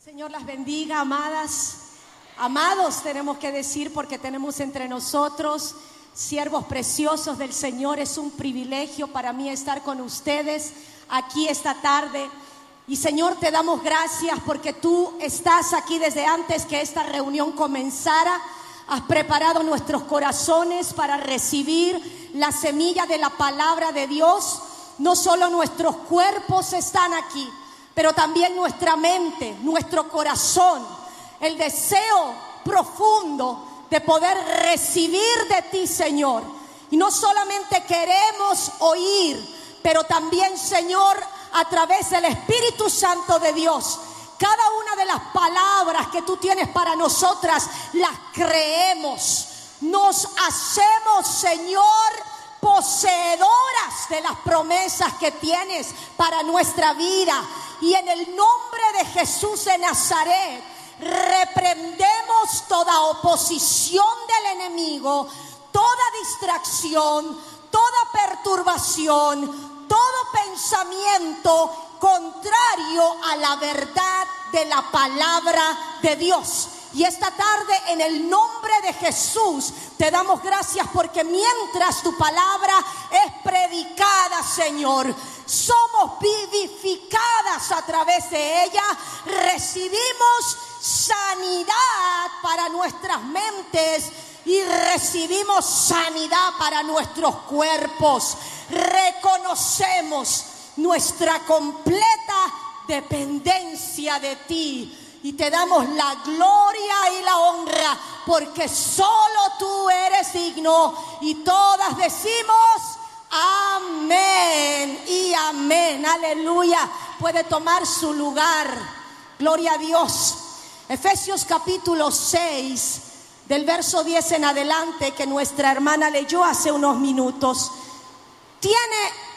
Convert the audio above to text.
Señor las bendiga, amadas, amados tenemos que decir, porque tenemos entre nosotros siervos preciosos del Señor. Es un privilegio para mí estar con ustedes aquí esta tarde. Y Señor, te damos gracias porque tú estás aquí desde antes que esta reunión comenzara. Has preparado nuestros corazones para recibir la semilla de la palabra de Dios. No solo nuestros cuerpos están aquí, pero también nuestra mente, nuestro corazón, el deseo profundo de poder recibir de ti, Señor. Y no solamente queremos oír, pero también, Señor, a través del Espíritu Santo de Dios, cada una de las palabras que tú tienes para nosotras, las creemos. Nos hacemos, Señor, poseedoras de las promesas que tienes para nuestra vida. Y en el nombre de Jesús de Nazaret, reprendemos toda oposición del enemigo, toda distracción, toda perturbación, todo pensamiento contrario a la verdad de la palabra de Dios. Y esta tarde, en el nombre de Jesús, te damos gracias porque mientras tu palabra es predicada, Señor, somos vivificadas a través de ella. Recibimos sanidad para nuestras mentes y recibimos sanidad para nuestros cuerpos. Reconocemos nuestra completa dependencia de ti. Y te damos la gloria y la honra, porque solo tú eres digno. Y todas decimos amén y amén. Aleluya. Puede tomar su lugar. Gloria a Dios. Efesios capítulo 6, del verso 10 en adelante, que nuestra hermana leyó hace unos minutos, tiene